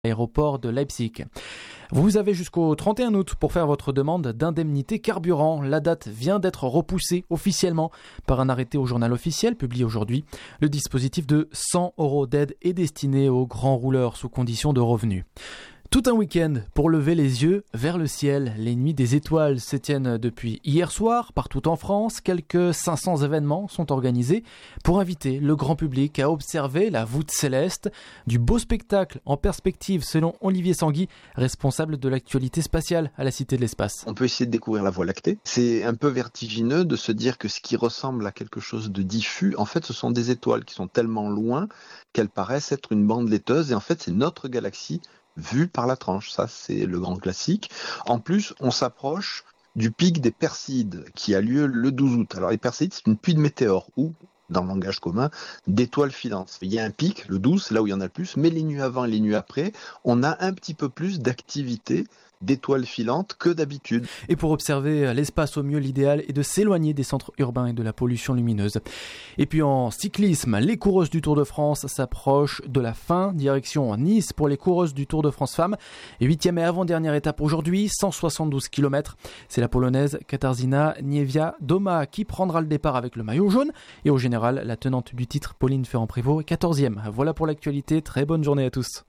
l'aéroport de Leipzig. Vous avez jusqu'au 31 août pour faire votre demande d'indemnité carburant. La date vient d'être repoussée officiellement par un arrêté au journal officiel publié aujourd'hui. Le dispositif de 100 € d'aide est destiné aux grands rouleurs sous condition de revenus. Tout un week-end pour lever les yeux vers le ciel. Les nuits des étoiles se tiennent depuis hier soir partout en France. Quelques 500 événements sont organisés pour inviter le grand public à observer la voûte céleste. Du beau spectacle en perspective selon Olivier Sanguy, responsable de l'actualité spatiale à la Cité de l'Espace. On peut essayer de découvrir la Voie lactée. C'est un peu vertigineux de se dire que ce qui ressemble à quelque chose de diffus, en fait ce sont des étoiles qui sont tellement loin qu'elles paraissent être une bande laiteuse et en fait c'est notre galaxie vue par la tranche. Ça, c'est le grand classique. En plus, on s'approche du pic des Perséides qui a lieu le 12 août. Alors, les Perséides, c'est une pluie de météores ou, dans le langage commun, d'étoiles filantes. Il y a un pic, le 12, c'est là où il y en a le plus, mais les nuits avant et les nuits après, on a un petit peu plus d'activité d'étoiles filantes que d'habitude. Et pour observer l'espace au mieux, l'idéal est de s'éloigner des centres urbains et de la pollution lumineuse. Et puis en cyclisme, les coureuses du Tour de France s'approchent de la fin. Direction Nice pour les coureuses du Tour de France Femmes. 8e et avant-dernière étape aujourd'hui, 172 km. C'est la Polonaise Katarzyna Niewiadoma qui prendra le départ avec le maillot jaune. Et au général, la tenante du titre, Pauline Ferrand-Prévot, est 14e. Voilà pour l'actualité. Très bonne journée à tous.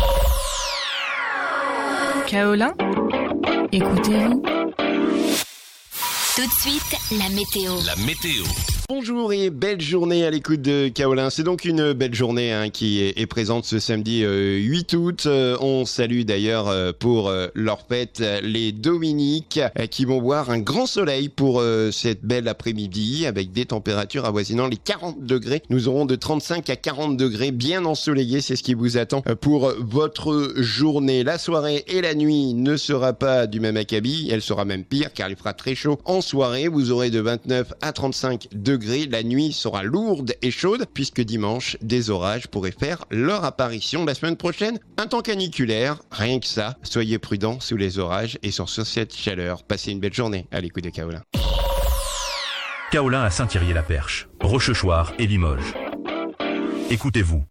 Kaolin, écoutez-vous. Tout de suite, la météo. La météo. Bonjour et belle journée à l'écoute de Kaolin. C'est donc une belle journée qui est présente ce samedi 8 août. On salue d'ailleurs pour leur fête les Dominiques qui vont voir un grand soleil pour cette belle après-midi avec des températures avoisinant les 40 degrés. Nous aurons de 35 à 40 degrés bien ensoleillés. C'est ce qui vous attend pour votre journée. La soirée et la nuit ne sera pas du même acabit. Elle sera même pire car il fera très chaud en soirée. Vous aurez de 29 à 35 degrés. La nuit sera lourde et chaude puisque dimanche, des orages pourraient faire leur apparition. La semaine prochaine, un temps caniculaire. Rien que ça, soyez prudents sous les orages et sur cette chaleur. Passez une belle journée à l'écoute de Kaolin. Kaolin à Saint-Thierry-la-Perche, Rochechouart et Limoges. Écoutez-vous.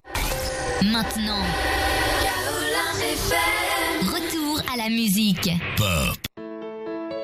Maintenant, Kaolin FM. Retour à la musique. Pop.